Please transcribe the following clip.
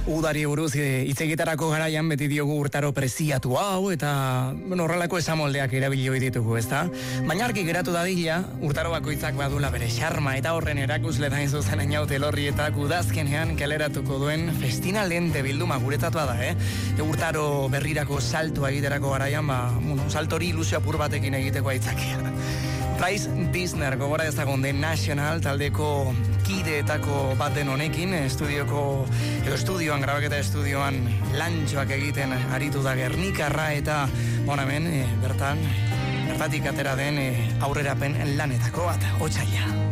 Udari buruz hitz egiterako garaian beti diogu urtaro preziatu hau eta horrelako esamoldeak erabili ohi ditugu, ezta? Baina argi geratu dadila, urtaro bakoitzak badula bere xarma eta horren erakusle da zuzen Einaute Elorrietak udazkenean kaleratuko duen Festina Lente bilduma guretzat bada, urtaro berrirako saltua egiterako garaian, saltori ilusio apur batekin egiteko aitzakia. Price Disner gogora ezagun The National taldeko kideetako bat den honekin, estudioan, grabaketa estudioan lantxoak egiten aritu da Gernikarra eta hemen bertatik atera den aurrerapen lanetako bat, Otsaila.